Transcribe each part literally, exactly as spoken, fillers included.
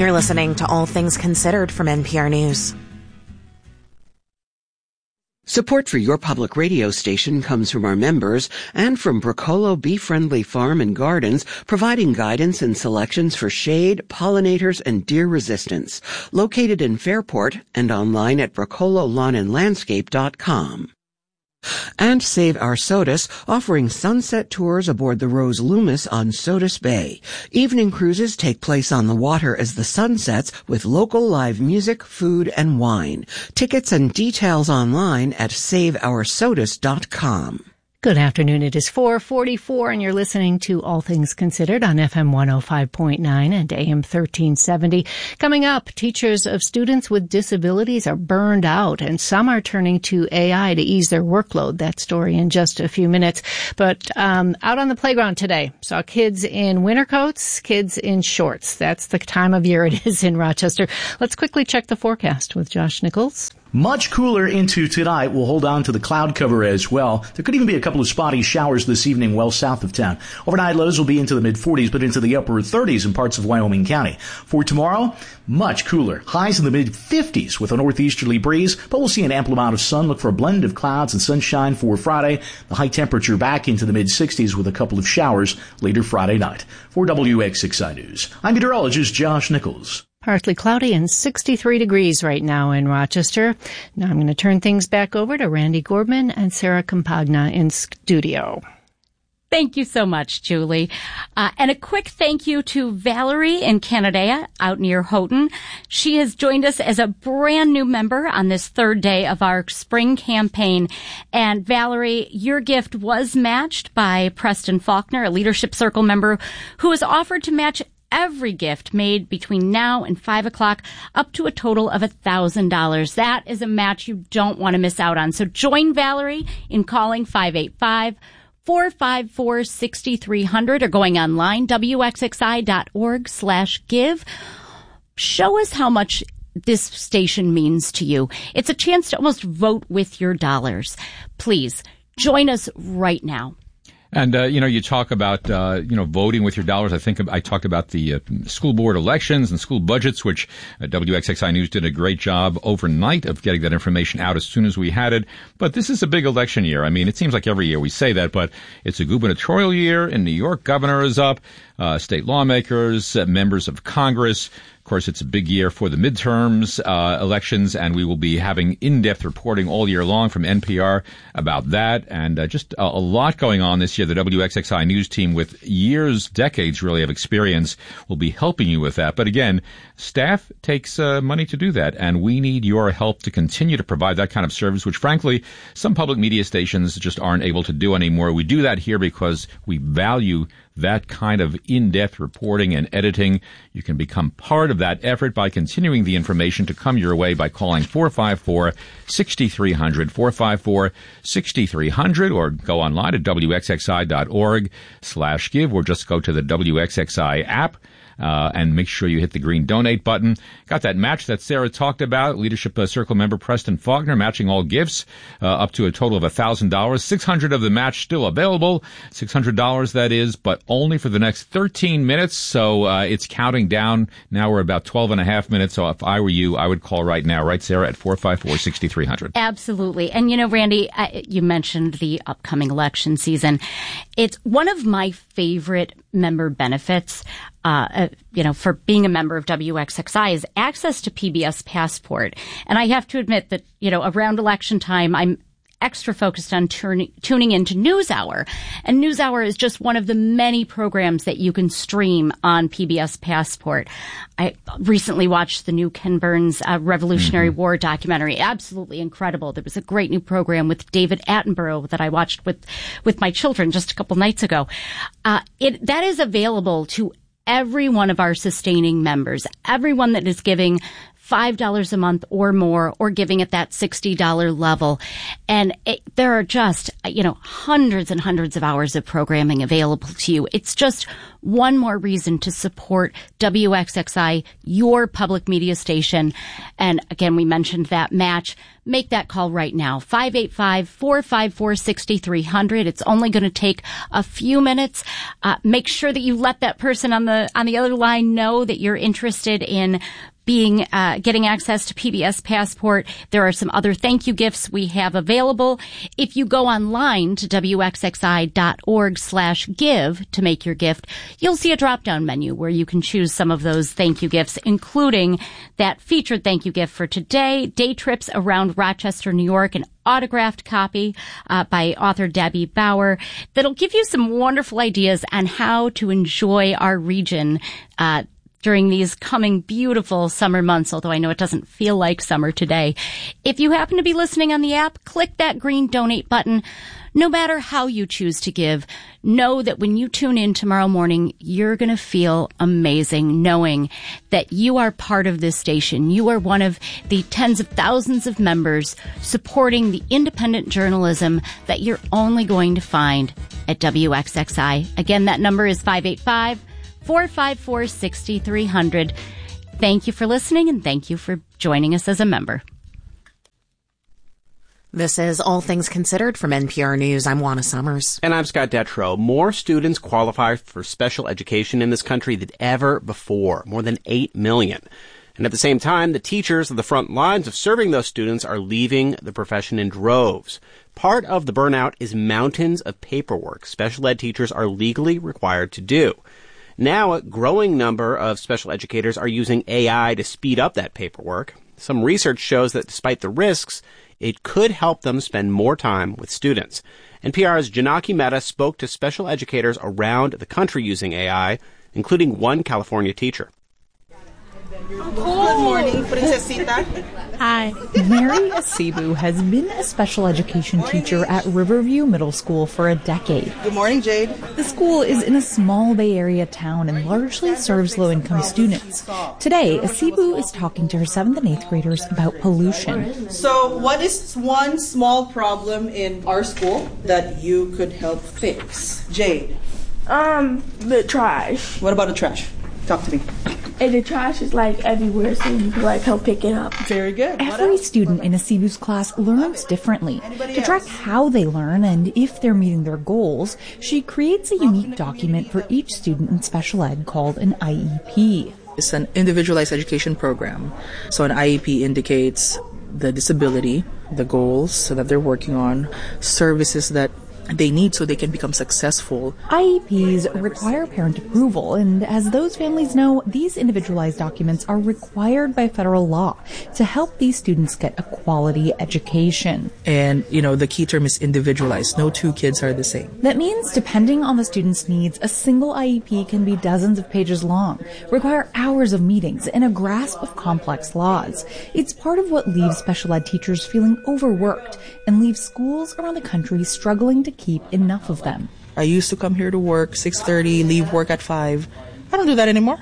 You're listening to All Things Considered from N P R News. Support for your public radio station comes from our members and from Bracolo Bee-Friendly Farm and Gardens, providing guidance and selections for shade, pollinators, and deer resistance. Located in Fairport and online at bracolo lawn and landscape dot com. And Save Our Sodus, offering sunset tours aboard the Rose Loomis on Sodus Bay. Evening cruises take place on the water as the sun sets with local live music, food, and wine. Tickets and details online at save our sodus dot com. Good afternoon. It is four forty-four, and you're listening to All Things Considered on F M one oh five point nine and A M thirteen seventy. Coming up, teachers of students with disabilities are burned out, and some are turning to A I to ease their workload. That story in just a few minutes. But um out on the playground today, saw kids in winter coats, kids in shorts. That's the time of year it is in Rochester. Let's quickly check the forecast with Josh Nichols. Much cooler into tonight. We'll hold on to the cloud cover as well. There could even be a couple of spotty showers this evening well south of town. Overnight lows will be into the mid forties, but into the upper thirties in parts of Wyoming County. For tomorrow, much cooler. Highs in the mid fifties with a northeasterly breeze, but we'll see an ample amount of sun. Look for a blend of clouds and sunshine for Friday. The high temperature back into the mid sixties with a couple of showers later Friday night. For W X X I News, I'm meteorologist Josh Nichols. Partly cloudy and sixty-three degrees right now in Rochester. Now I'm going to turn things back over to Randy Gordman and Sarah Campagna in studio. Thank you so much, Julie. Uh, and a quick thank you to Valerie in Canada out near Houghton. She has joined us as a brand new member on this third day of our spring campaign. And Valerie, your gift was matched by Preston Faulkner, a Leadership Circle member who has offered to match every gift made between now and five o'clock up to a total of one thousand dollars. That is a match you don't want to miss out on. So join Valerie in calling five eight five, four five four, six three zero zero or going online, W X X I dot org slash give. Show us how much this station means to you. It's a chance to almost vote with your dollars. Please join us right now. And, uh, you know, you talk about, uh, you know, voting with your dollars. I think I talked about the uh, school board elections and school budgets, which uh, W X X I News did a great job overnight of getting that information out as soon as we had it. But this is a big election year. I mean, it seems like every year we say that, but it's a gubernatorial year in New York. Governor is up, uh, state lawmakers, uh, members of Congress. Of course, it's a big year for the midterms uh, elections, and we will be having in-depth reporting all year long from N P R about that. And uh, just a, a lot going on this year. The W X X I News team, with years, decades really of experience, will be helping you with that. But again, staff takes uh, money to do that, and we need your help to continue to provide that kind of service, which frankly, some public media stations just aren't able to do anymore. We do that here because we value that kind of in-depth reporting and editing. You can become part of that effort by continuing the information to come your way by calling four five four, six three zero zero, four five four, six three zero zero, or go online at W X X I dot org slash give, or just go to the W X X I app. Uh, and make sure you hit the green donate button. Got that match that Sarah talked about. Leadership uh, Circle member Preston Faulkner matching all gifts uh, up to a total of one thousand dollars. six hundred dollars of the match still available. six hundred dollars that is, but only for the next thirteen minutes. So uh, it's counting down. Now we're about twelve and a half minutes. So if I were you, I would call right now. Right, Sarah, at four five four, six three zero zero. Absolutely. And, you know, Randy, I, you mentioned the upcoming election season. It's one of my favorite member benefits, uh, uh, you know, for being a member of W X X I is access to P B S Passport. And I have to admit that, you know, around election time, I'm extra focused on turn, tuning into NewsHour. And NewsHour is just one of the many programs that you can stream on P B S Passport. I recently watched the new Ken Burns uh, Revolutionary mm-hmm. War documentary. Absolutely incredible. There was a great new program with David Attenborough that I watched with, with my children just a couple nights ago. Uh, it, that is available to every one of our sustaining members, everyone that is giving five dollars a month or more, or giving at that sixty dollars level. And it, there are just, you know, hundreds and hundreds of hours of programming available to you. It's just one more reason to support W X X I, your public media station. And again, we mentioned that match. Make that call right now, five eight five, four five four, six three zero zero. It's only going to take a few minutes. Uh, make sure that you let that person on the on the other line know that you're interested in being uh, getting access to P B S Passport. There are some other thank you gifts we have available. If you go online to W X X I dot org slash give to make your gift, you'll see a drop-down menu where you can choose some of those thank you gifts, including that featured thank you gift for today, day trips around Rochester, New York, an autographed copy uh, by author Debbie Bauer that'll give you some wonderful ideas on how to enjoy our region uh during these coming beautiful summer months, although I know it doesn't feel like summer today. If you happen to be listening on the app, click that green donate button. No matter how you choose to give, know that when you tune in tomorrow morning, you're going to feel amazing knowing that you are part of this station. You are one of the tens of thousands of members supporting the independent journalism that you're only going to find at W X X I. Again, that number is five eight five, four five four, six three zero zero. Thank you for listening, and thank you for joining us as a member. This is All Things Considered from N P R News. I'm Juana Summers. And I'm Scott Detrow. More students qualify for special education in this country than ever before, more than eight million. And at the same time, the teachers on the front lines of serving those students are leaving the profession in droves. Part of the burnout is mountains of paperwork special ed teachers are legally required to do. Now, a growing number of special educators are using A I to speed up that paperwork. Some research shows that despite the risks, it could help them spend more time with students. N P R's Janaki Mehta spoke to special educators around the country using A I, including one California teacher. Good morning, Princesita. Hi. Mary Asibu has been a special education teacher at Riverview Middle School for a decade. Good morning, Jade. The school is in a small Bay Area town and largely serves low-income students. Today, Asibu is talking to her seventh and eighth graders about pollution. So, what is one small problem in our school that you could help fix? Jade. Um, the trash. What about the trash? Talk to me. And the trash is like everywhere, so you can like help pick it up. Very good. Every student in Asibu's class learns differently. To track how they learn and if they're meeting their goals, she creates a unique document for each student in special ed called an I E P. It's an individualized education program. So an I E P indicates the disability, the goals that they're working on, services that they need so they can become successful. I E Ps require parent approval, and as those families know, these individualized documents are required by federal law to help these students get a quality education. And, you know, the key term is individualized. No two kids are the same. That means, depending on the student's needs, a single I E P can be dozens of pages long, require hours of meetings, and a grasp of complex laws. It's part of what leaves special ed teachers feeling overworked and leaves schools around the country struggling to keep enough of them. I used to come here to work six thirty, leave work at five. I don't do that anymore.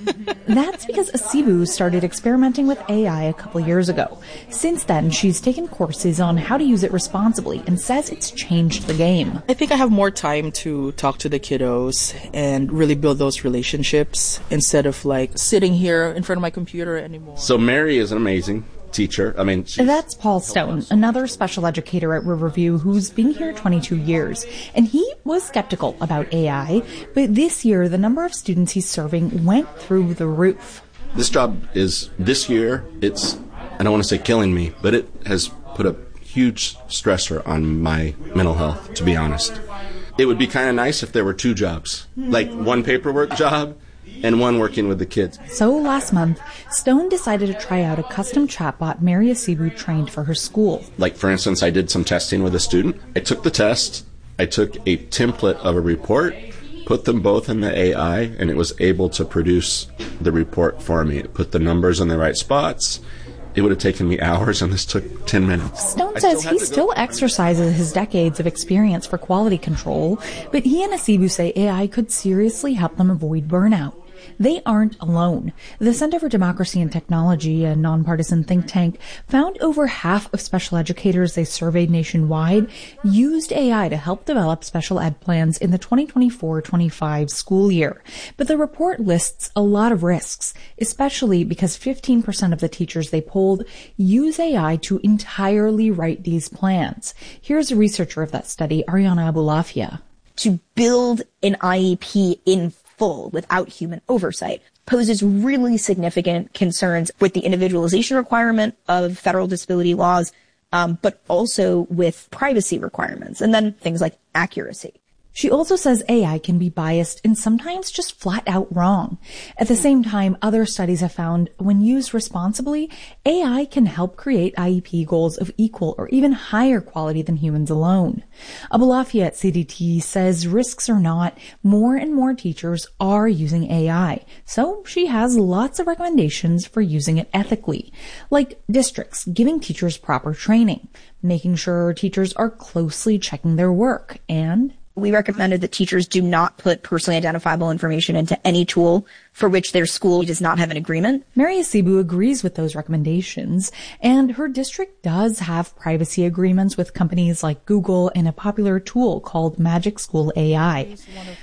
That's because Asibu started experimenting with A I a couple years ago. Since then, she's taken courses on how to use it responsibly and says it's changed the game. I think I have more time to talk to the kiddos and really build those relationships instead of like sitting here in front of my computer anymore. So Mary is an amazing teacher. I mean, that's Paul Stone, another special educator at Riverview who's been here twenty-two years. And he was skeptical about A I, but this year the number of students he's serving went through the roof. This job is, this year, it's, I don't want to say killing me, but it has put a huge stressor on my mental health, to be honest. It would be kind of nice if there were two jobs, like one paperwork job and one working with the kids. So last month, Stone decided to try out a custom chatbot Mary Asibu trained for her school. Like, for instance, I did some testing with a student. I took the test, I took a template of a report, put them both in the A I, and it was able to produce the report for me. It put the numbers in the right spots. It would have taken me hours, and this took ten minutes. Stone says he still exercises his decades of experience for quality control, but he and Asibu say A I could seriously help them avoid burnout. They aren't alone. The Center for Democracy and Technology, a nonpartisan think tank, found over half of special educators they surveyed nationwide used A I to help develop special ed plans in the twenty twenty-four twenty-five school year. But the report lists a lot of risks, especially because fifteen percent of the teachers they polled use A I to entirely write these plans. Here's a researcher of that study, Ariana Abulafia. To build an I E P in full without human oversight poses really significant concerns with the individualization requirement of federal disability laws, um, but also with privacy requirements, and then things like accuracy. She also says A I can be biased and sometimes just flat out wrong. At the same time, other studies have found when used responsibly, A I can help create I E P goals of equal or even higher quality than humans alone. Abulafia at C D T says risks or not, more and more teachers are using A I. So she has lots of recommendations for using it ethically, like districts giving teachers proper training, making sure teachers are closely checking their work, and we recommended that teachers do not put personally identifiable information into any tool for which their school does not have an agreement. Mary Asibu agrees with those recommendations, and her district does have privacy agreements with companies like Google and a popular tool called Magic School A I.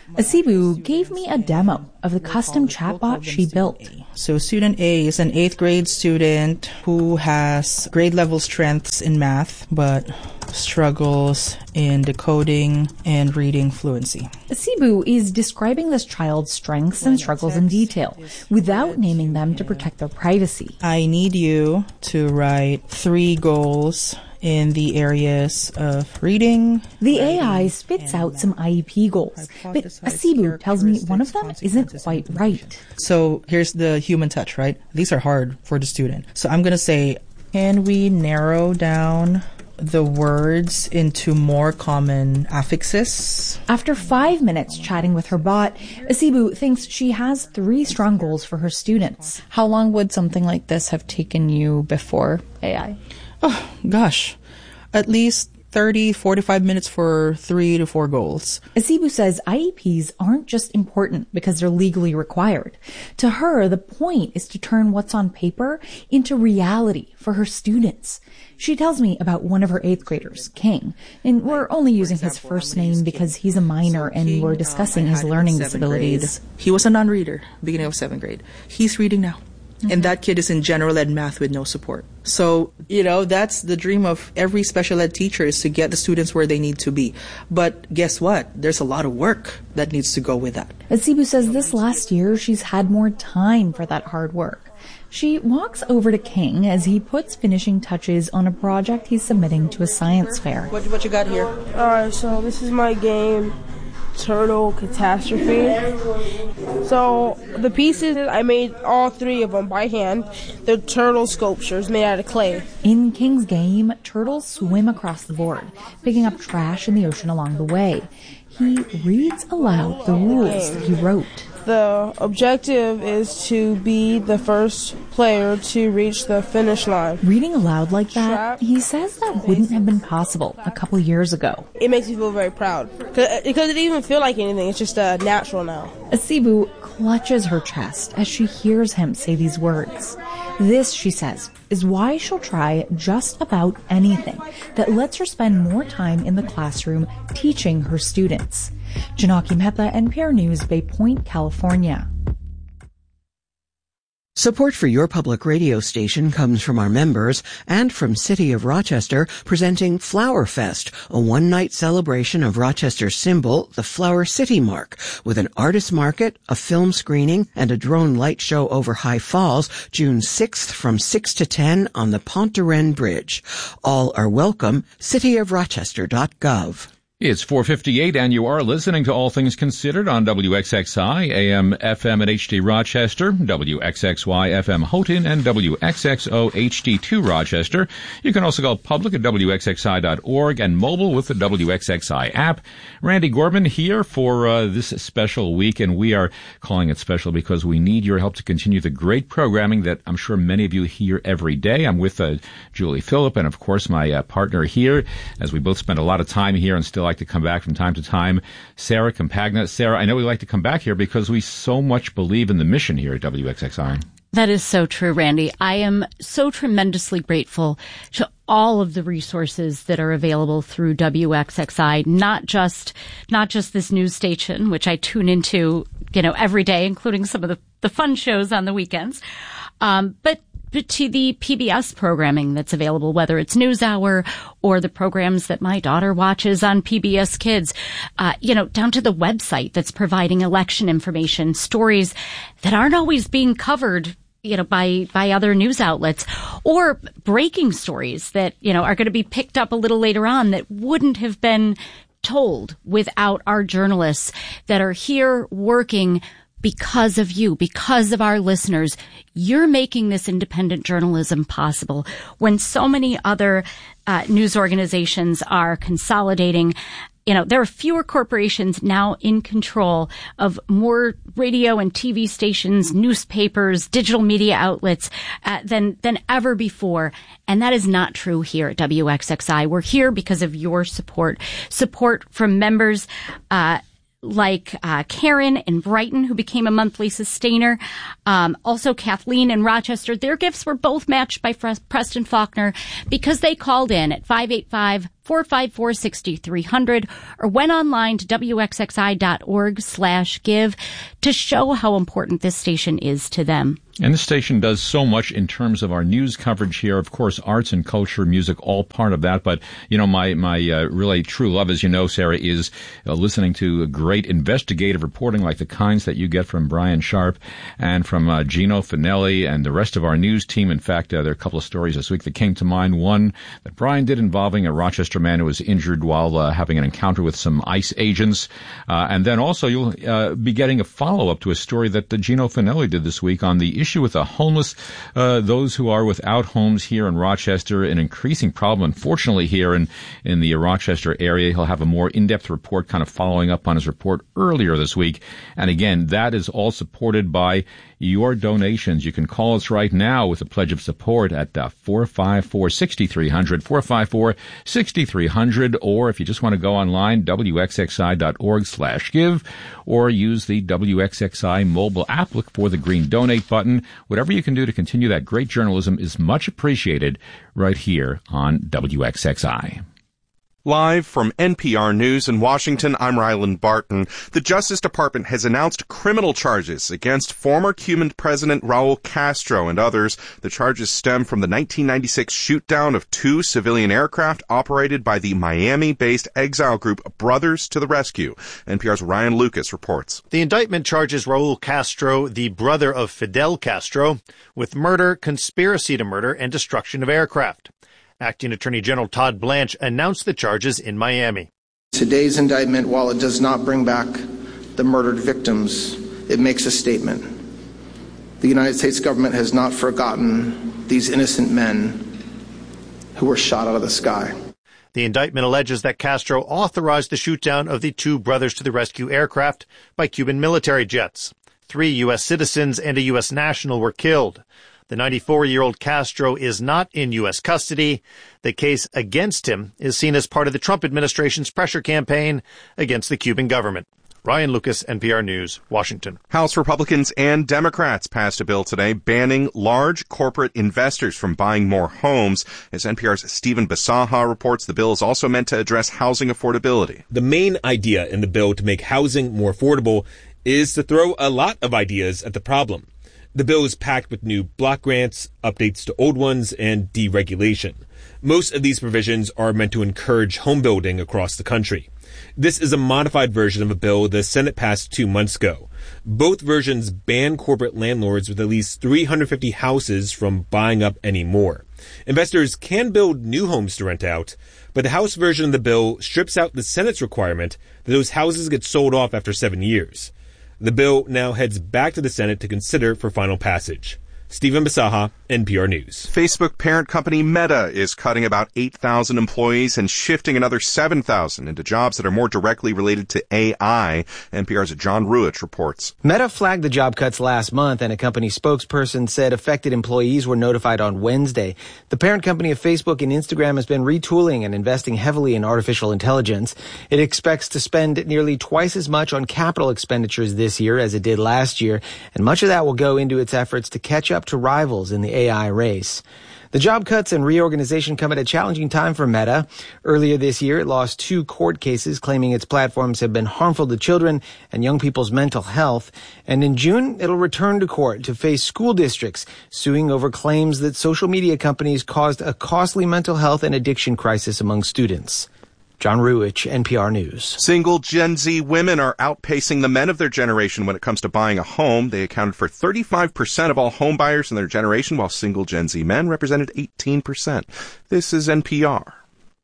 Asibu gave me a demo of the custom chatbot she built. So student A is an eighth grade student who has grade level strengths in math, but struggles in decoding and reading fluency. Asibu is describing this child's strengths and struggles in detail, without naming them to protect their privacy. I need you to write three goals in the areas of reading. The A I spits out some I E P goals, but Asibu tells me one of them isn't quite right. So here's the human touch, right? These are hard for the student. So I'm going to say, can we narrow down the words into more common affixes? After five minutes chatting with her bot, Asibu thinks she has three strong goals for her students. How long would something like this have taken you before A I? Oh, gosh. At least thirty, forty-five minutes for three to four goals. Asibu says I E Ps aren't just important because they're legally required. To her, the point is to turn what's on paper into reality for her students. She tells me about one of her eighth graders, King, and we're only using his first name because he's a minor and we're discussing his learning disabilities. He was a non-reader beginning of seventh grade. He's reading now. And that kid is in general ed math with no support. So, you know, that's the dream of every special ed teacher, is to get the students where they need to be. But guess what? There's a lot of work that needs to go with that. Asibu says this last year she's had more time for that hard work. She walks over to King as he puts finishing touches on a project he's submitting to a science fair. What, what you got here? Alright, so this is my game, Turtle Catastrophe. So the pieces, I made all three of them by hand. They're turtle sculptures made out of clay. In King's game, turtles swim across the board, picking up trash in the ocean along the way. He reads aloud the rules that he wrote. The objective is to be the first player to reach the finish line. Reading aloud like that, he says that wouldn't have been possible a couple years ago. It makes me feel very proud because it didn't even feel like anything. It's just uh, natural now. Asibu clutches her chest as she hears him say these words. This, she says, is why she'll try just about anything that lets her spend more time in the classroom teaching her students. Janaki Mehta, N P R News, Bay Point, California. Support for your public radio station comes from our members and from City of Rochester, presenting Flower Fest, a one-night celebration of Rochester's symbol, the Flower City Mark, with an artist market, a film screening, and a drone light show over High Falls, June sixth from six to ten on the Pont de Rennes Bridge. All are welcome. city of rochester dot gov. It's four fifty-eight, and you are listening to All Things Considered on W X X I, A M, F M at H D Rochester, W X X Y F M Houghton, and W X X O H D two Rochester. You can also go public at W X X I dot org and mobile with the W X X I app. Randy Gorman here for uh, this special week, and we are calling it special because we need your help to continue the great programming that I'm sure many of you hear every day. I'm with uh, Julie Phillip and, of course, my uh, partner here, as we both spend a lot of time here and still like to come back from time to time. Sarah Campagna. Sarah, I know we like to come back here because we so much believe in the mission here at W X X I. That is so true, Randy. I am so tremendously grateful to all of the resources that are available through W X X I, not just, not just this news station, which I tune into, you know, every day, including some of the, the fun shows on the weekends, um, but but to the P B S programming that's available, whether it's NewsHour or the programs that my daughter watches on P B S Kids, uh, you know, down to the website that's providing election information, stories that aren't always being covered, you know, by, by other news outlets, or breaking stories that, you know, are going to be picked up a little later on that wouldn't have been told without our journalists that are here working because of you, because of our listeners. You're making this independent journalism possible when so many other uh, news organizations are consolidating. You know, there are fewer corporations now in control of more radio and T V stations, newspapers, digital media outlets uh, than than ever before. And that is not true here at W X X I. We're here because of your support, support from members uh like uh Karen in Brighton, who became a monthly sustainer. Um, also Kathleen in Rochester. Their gifts were both matched by Fre- Preston Faulkner because they called in at five eight five, four five four, six three zero zero or went online to W X X I dot org slash give to show how important this station is to them. And this station does so much in terms of our news coverage here. Of course, arts and culture, music, all part of that. But, you know, my, my uh, really true love, as you know, Sarah, is uh, listening to great investigative reporting like the kinds that you get from Brian Sharp and from uh, Gino Finelli and the rest of our news team. In fact, uh, there are a couple of stories this week that came to mind. One that Brian did involving a Rochester man who was injured while uh, having an encounter with some ICE agents. Uh, and then also you'll uh, be getting a follow-up to a story that uh, Gino Finelli did this week on the issue with the homeless, uh, those who are without homes here in Rochester, an increasing problem, unfortunately, here in, in the Rochester area. He'll have a more in-depth report kind of following up on his report earlier this week. And again, that is all supported by your donations. You can call us right now with a pledge of support at uh, four five four, six three zero zero, four five four, six three zero zero, or if you just want to go online, W X X I dot org slash give, or use the W X X I mobile app. Look for the green donate button. Whatever you can do to continue that great journalism is much appreciated right here on W X X I. Live from N P R News in Washington, I'm Ryland Barton. The Justice Department has announced criminal charges against former Cuban President Raul Castro and others. The charges stem from the nineteen ninety-six shoot-down of two civilian aircraft operated by the Miami-based exile group Brothers to the Rescue. N P R's Ryan Lucas reports. The indictment charges Raul Castro, the brother of Fidel Castro, with murder, conspiracy to murder, and destruction of aircraft. Acting Attorney General Todd Blanche announced the charges in Miami. Today's indictment, while it does not bring back the murdered victims, it makes a statement. The United States government has not forgotten these innocent men who were shot out of the sky. The indictment alleges that Castro authorized the shoot-down of the two Brothers to the Rescue aircraft by Cuban military jets. Three U S citizens and a U S national were killed. The ninety-four-year-old Castro is not in U S custody. The case against him is seen as part of the Trump administration's pressure campaign against the Cuban government. Ryan Lucas, N P R News, Washington. House Republicans and Democrats passed a bill today banning large corporate investors from buying more homes. As N P R's Stephen Basaha reports, the bill is also meant to address housing affordability. The main idea in the bill to make housing more affordable is to throw a lot of ideas at the problem. The bill is packed with new block grants, updates to old ones, and deregulation. Most of these provisions are meant to encourage home building across the country. This is a modified version of a bill the Senate passed two months ago. Both versions ban corporate landlords with at least three hundred fifty houses from buying up any more. Investors can build new homes to rent out, but the House version of the bill strips out the Senate's requirement that those houses get sold off after seven years. The bill now heads back to the Senate to consider for final passage. Stephen Basaha, N P R News. Facebook parent company Meta is cutting about eight thousand employees and shifting another seven thousand into jobs that are more directly related to A I. N P R's John Ruich reports. Meta flagged the job cuts last month, and a company spokesperson said affected employees were notified on Wednesday. The parent company of Facebook and Instagram has been retooling and investing heavily in artificial intelligence. It expects to spend nearly twice as much on capital expenditures this year as it did last year, and much of that will go into its efforts to catch up to rivals in the A I race. The job cuts and reorganization come at a challenging time for Meta. Earlier this year, it lost two court cases claiming its platforms have been harmful to children and young people's mental health. And in June, it'll return to court to face school districts suing over claims that social media companies caused a costly mental health and addiction crisis among students. John Ruich, N P R News. Single Gen Z women are outpacing the men of their generation when it comes to buying a home. They accounted for thirty-five percent of all home buyers in their generation, while single Gen Z men represented eighteen percent. This is N P R.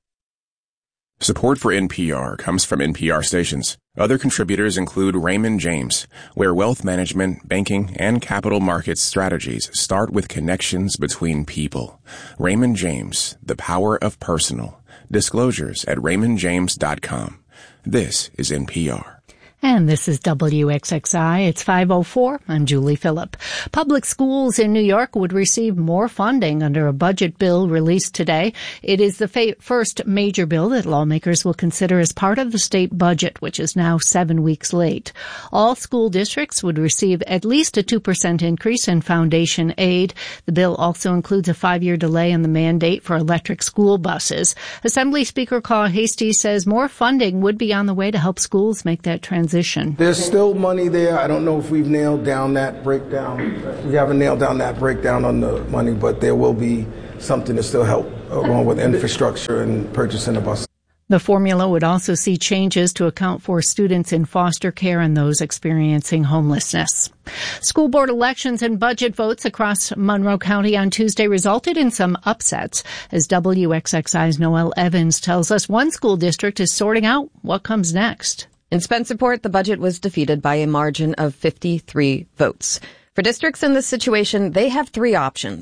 Support for N P R comes from N P R stations. Other contributors include Raymond James, where wealth management, banking, and capital markets strategies start with connections between people. Raymond James, the power of personal. Disclosures at raymond james dot com. This is N P R. And this is W X X I. It's five oh four. I'm Julie Phillip. Public schools in New York would receive more funding under a budget bill released today. It is the fa- first major bill that lawmakers will consider as part of the state budget, which is now seven weeks late. All school districts would receive at least a two percent increase in foundation aid. The bill also includes a five-year delay in the mandate for electric school buses. Assembly Speaker Carl Heastie says more funding would be on the way to help schools make that transition. There's still money there. I don't know if we've nailed down that breakdown. We haven't nailed down that breakdown on the money, but there will be something to still help along with infrastructure and purchasing a bus. The formula would also see changes to account for students in foster care and those experiencing homelessness. School board elections and budget votes across Monroe County on Tuesday resulted in some upsets. As W X X I's Noelle Evans tells us, one school district is sorting out what comes next. In Spencerport, the budget was defeated by a margin of fifty-three votes. For districts in this situation, they have three options.